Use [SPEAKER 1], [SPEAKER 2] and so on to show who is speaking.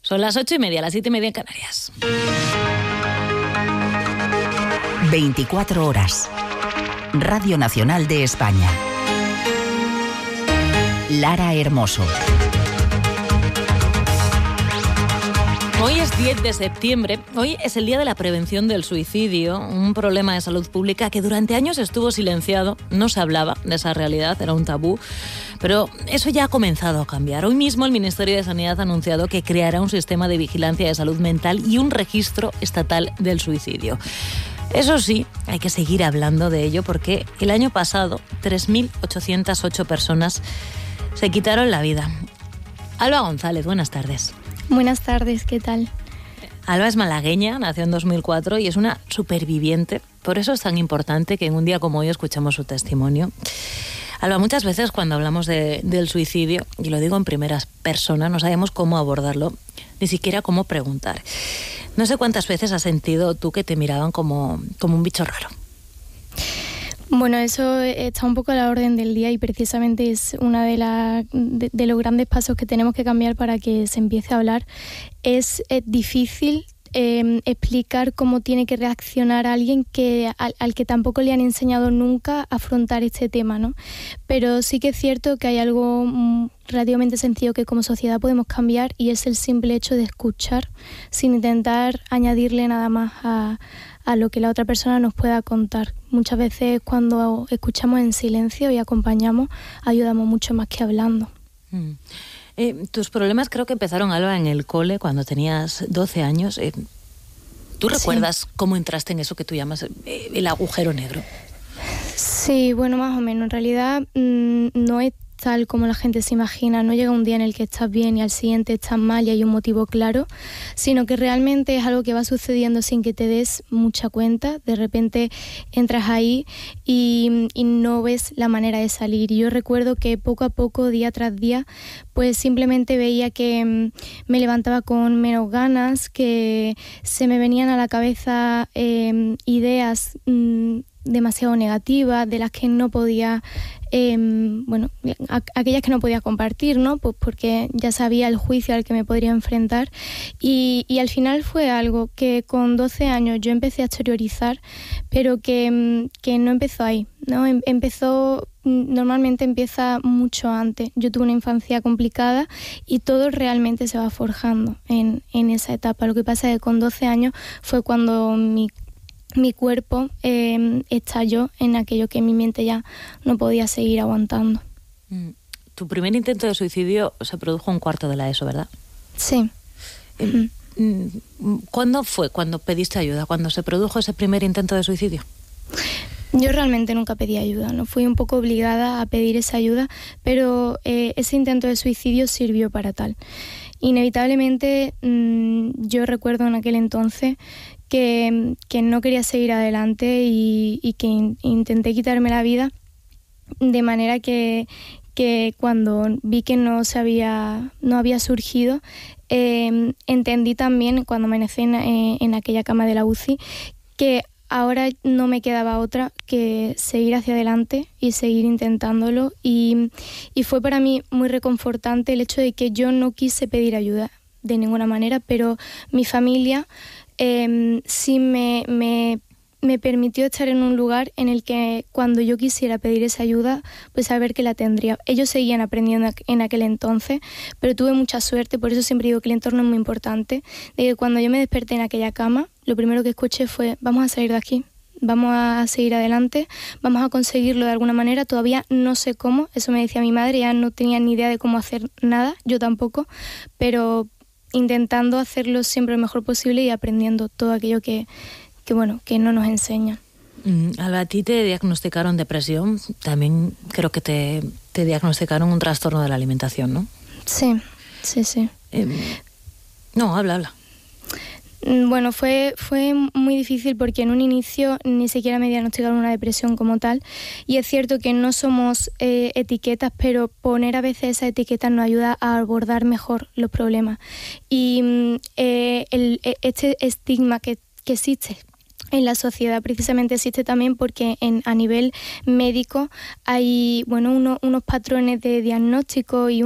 [SPEAKER 1] Son las 8:30, las 7:30 en Canarias.
[SPEAKER 2] 24 horas. Radio Nacional de España. Lara Hermoso.
[SPEAKER 1] Hoy es 10 de septiembre, hoy es el Día de la Prevención del Suicidio, un problema de salud pública que durante años estuvo silenciado, no se hablaba de esa realidad, era un tabú, pero eso ya ha comenzado a cambiar. Hoy mismo el Ministerio de Sanidad ha anunciado que creará un sistema de vigilancia de salud mental y un registro estatal del suicidio. Eso sí, hay que seguir hablando de ello porque el año pasado 3.808 personas se quitaron la vida. Alba González, buenas tardes.
[SPEAKER 3] Buenas tardes, ¿qué tal?
[SPEAKER 1] Alba es malagueña, nació en 2004 y es una superviviente. Por eso es tan importante que en un día como hoy escuchemos su testimonio. Alba, muchas veces cuando hablamos del suicidio, y lo digo en primera persona, no sabemos cómo abordarlo, ni siquiera cómo preguntar. No sé cuántas veces has sentido tú que te miraban como un bicho raro.
[SPEAKER 3] Bueno, eso está un poco a la orden del día y precisamente es una de los grandes pasos que tenemos que cambiar para que se empiece a hablar. Es difícil explicar cómo tiene que reaccionar alguien al que tampoco le han enseñado nunca a afrontar este tema, ¿no? Pero sí que es cierto que hay algo relativamente sencillo que como sociedad podemos cambiar y es el simple hecho de escuchar sin intentar añadirle nada más a lo que la otra persona nos pueda contar. Muchas veces cuando escuchamos en silencio y acompañamos, ayudamos mucho más que hablando.
[SPEAKER 1] Tus problemas creo que empezaron, Alba, en el cole cuando tenías 12 años. ¿Tú recuerdas cómo entraste en eso que tú llamas el agujero negro?
[SPEAKER 3] Sí, bueno, más o menos. En realidad no es tal como la gente se imagina, no llega un día en el que estás bien y al siguiente estás mal y hay un motivo claro, sino que realmente es algo que va sucediendo sin que te des mucha cuenta. De repente entras ahí y no ves la manera de salir. Y yo recuerdo que poco a poco, día tras día, pues simplemente veía que me levantaba con menos ganas, que se me venían a la cabeza ideas demasiado negativas, de las que no podía, aquellas que no podía compartir, ¿no? Pues porque ya sabía el juicio al que me podría enfrentar y al final fue algo que con 12 años yo empecé a exteriorizar, pero que no empezó ahí, ¿no? Normalmente empieza mucho antes. Yo tuve una infancia complicada y todo realmente se va forjando en esa etapa. Lo que pasa es que con 12 años fue cuando mi cuerpo estalló en aquello que mi mente ya no podía seguir aguantando.
[SPEAKER 1] Tu primer intento de suicidio se produjo en cuarto de la ESO, ¿verdad?
[SPEAKER 3] Sí.
[SPEAKER 1] ¿Cuándo fue cuando pediste ayuda? ¿Cuándo se produjo ese primer intento de suicidio?
[SPEAKER 3] Yo realmente nunca pedí ayuda, ¿no? Fui un poco obligada a pedir esa ayuda, pero ese intento de suicidio sirvió para tal. Inevitablemente, yo recuerdo en aquel entonces que no quería seguir adelante y que intenté quitarme la vida, de manera que cuando vi que no había surgido, entendí también cuando amanecí en aquella cama de la UCI que ahora no me quedaba otra que seguir hacia adelante y seguir intentándolo y fue para mí muy reconfortante el hecho de que yo no quise pedir ayuda de ninguna manera, pero mi familia sí me permitió estar en un lugar en el que cuando yo quisiera pedir esa ayuda, pues saber que la tendría. Ellos seguían aprendiendo en aquel entonces, pero tuve mucha suerte, por eso siempre digo que el entorno es muy importante, de que cuando yo me desperté en aquella cama, lo primero que escuché fue: vamos a salir de aquí, vamos a seguir adelante, vamos a conseguirlo de alguna manera, todavía no sé cómo, eso me decía mi madre, ya no tenía ni idea de cómo hacer nada, yo tampoco, pero intentando hacerlo siempre lo mejor posible y aprendiendo todo aquello que no nos enseñan.
[SPEAKER 1] A ti te diagnosticaron depresión, también creo que te diagnosticaron un trastorno de la alimentación, ¿no?
[SPEAKER 3] Sí.
[SPEAKER 1] No, habla.
[SPEAKER 3] Bueno, fue muy difícil porque en un inicio ni siquiera me diagnosticaron una depresión como tal, y es cierto que no somos etiquetas, pero poner a veces esas etiquetas nos ayuda a abordar mejor los problemas. Y este estigma que existe en la sociedad precisamente existe también porque a nivel médico hay unos patrones de diagnóstico y